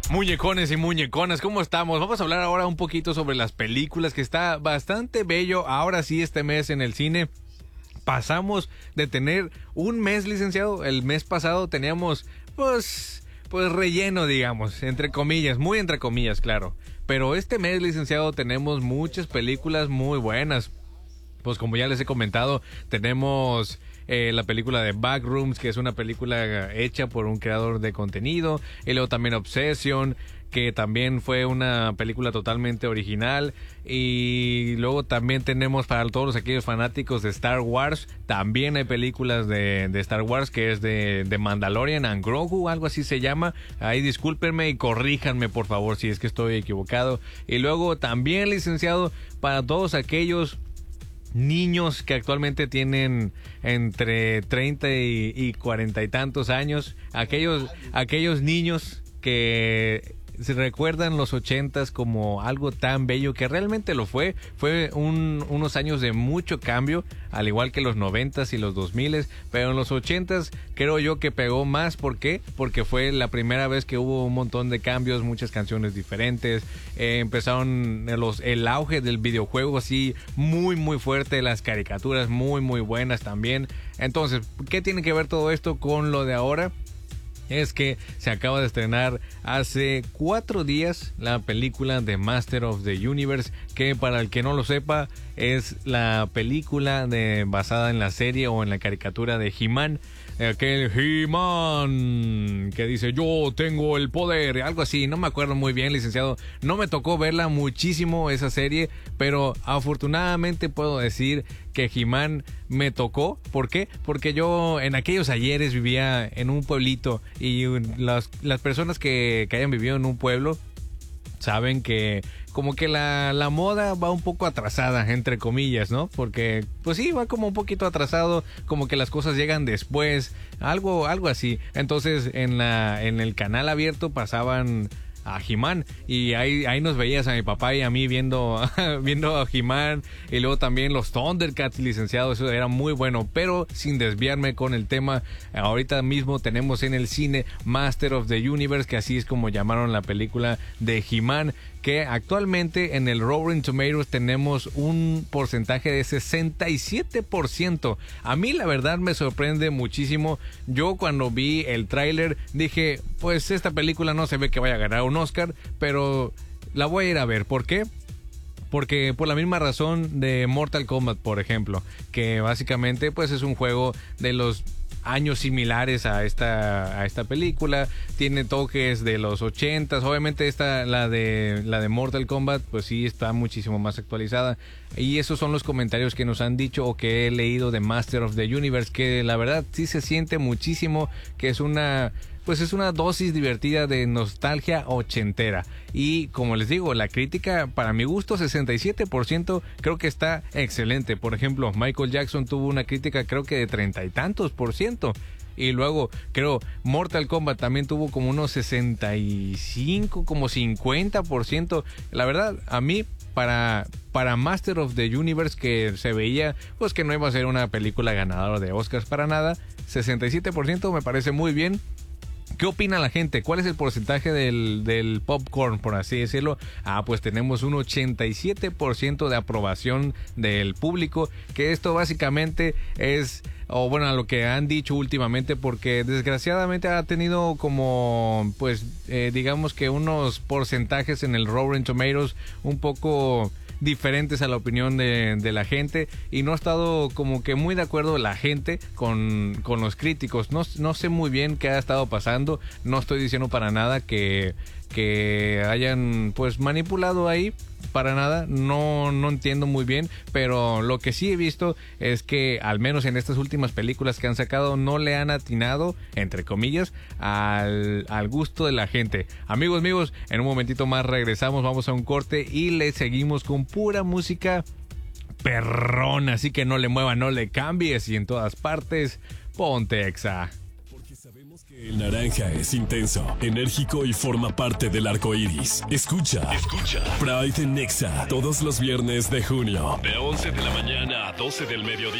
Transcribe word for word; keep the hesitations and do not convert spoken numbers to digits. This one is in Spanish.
Muñecones y muñeconas, ¿cómo estamos? Vamos a hablar ahora un poquito sobre las películas, que está bastante bello. Ahora sí, este mes en el cine pasamos de tener un mes, licenciado. El mes pasado teníamos, pues, pues relleno, digamos, entre comillas, muy entre comillas, claro. Pero este mes, licenciado, tenemos muchas películas muy buenas. Pues como ya les he comentado, tenemos eh, la película de Backrooms, que es una película hecha por un creador de contenido. Y luego también Obsession, que también fue una película totalmente original. Y luego también tenemos, para todos aquellos fanáticos de Star Wars, también hay películas de, de Star Wars, que es de, de Mandalorian and Grogu, algo así se llama. Ahí discúlpenme y corríjanme, por favor, si es que estoy equivocado. Y luego también, licenciado, para todos aquellos niños que actualmente tienen entre treinta y, y cuarenta y tantos años, aquellos, aquellos niños que se recuerdan los ochentas como algo tan bello, que realmente lo fue. Fue un, unos años de mucho cambio, al igual que los noventas y los dos miles, pero en los ochentas creo yo que pegó más. ¿Por qué? Porque fue la primera vez que hubo un montón de cambios, muchas canciones diferentes, eh, empezaron los, el auge del videojuego así muy muy fuerte, las caricaturas muy muy buenas también. Entonces, ¿qué tiene que ver todo esto con lo de ahora? Es que se acaba de estrenar hace cuatro días la película de Master of the Universe, que para el que no lo sepa es la película de, basada en la serie o en la caricatura de He-Man. Aquel He-Man que dice yo tengo el poder, algo así, no me acuerdo muy bien, licenciado. No me tocó verla muchísimo esa serie, pero afortunadamente puedo decir que He-Man me tocó. ¿Por qué? Porque yo en aquellos ayeres vivía en un pueblito, y las, las personas que, que hayan vivido en un pueblo saben que como que la, la moda va un poco atrasada, entre comillas, ¿no? Porque, pues sí, va como un poquito atrasado, como que las cosas llegan después, algo, algo así. Entonces, en la, en el canal abierto pasaban a He-Man, y ahí, ahí nos veías a mi papá y a mí viendo, viendo a He-Man, y luego también los Thundercats, licenciado, eso era muy bueno. Pero sin desviarme con el tema, ahorita mismo tenemos en el cine Master of the Universe, que así es como llamaron la película de He-Man, que actualmente en el Rotten Tomatoes tenemos un porcentaje de sesenta y siete por ciento. A mí la verdad me sorprende muchísimo. Yo cuando vi el tráiler dije, pues esta película no se ve que vaya a ganar un Oscar, pero la voy a ir a ver. ¿Por qué? Porque por la misma razón de Mortal Kombat, por ejemplo, que básicamente pues es un juego de los años similares a esta a esta película, tiene toques de los ochentas. Obviamente esta, la de la de Mortal Kombat, pues sí está muchísimo más actualizada, y esos son los comentarios que nos han dicho o que he leído de Master of the Universe, que la verdad sí se siente muchísimo que es una pues es una dosis divertida de nostalgia ochentera. Y como les digo, la crítica, para mi gusto, sesenta y siete por ciento, creo que está excelente. Por ejemplo, Michael Jackson tuvo una crítica creo que de treinta y tantos por ciento. Y luego, creo, Mortal Kombat también tuvo como unos sesenta y cinco, como cincuenta por ciento. La verdad, a mí, para, para Master of the Universe, que se veía pues que no iba a ser una película ganadora de Oscars para nada, sesenta y siete por ciento me parece muy bien. ¿Qué opina la gente? ¿Cuál es el porcentaje del, del popcorn, por así decirlo? Ah, pues tenemos un ochenta y siete por ciento de aprobación del público, que esto básicamente es, o bueno, a lo que han dicho últimamente, porque desgraciadamente ha tenido como, pues, eh, digamos que unos porcentajes en el Rotten Tomatoes un poco diferentes a la opinión de, de la gente, y no ha estado como que muy de acuerdo la gente con, con los críticos. No, no sé muy bien qué ha estado pasando, no estoy diciendo para nada que, que hayan pues manipulado ahí, para nada, no, no entiendo muy bien, pero lo que sí he visto es que al menos en estas últimas películas que han sacado no le han atinado, entre comillas, al, al gusto de la gente. Amigos míos, en un momentito más regresamos, vamos a un corte y le seguimos con pura música perrona, así que no le mueva, no le cambies, y en todas partes, ponte Exa. Sabemos que el naranja es intenso, enérgico y forma parte del arco iris. Escucha, escucha Pride en Nexa todos los viernes de junio, de once de la mañana a doce del mediodía.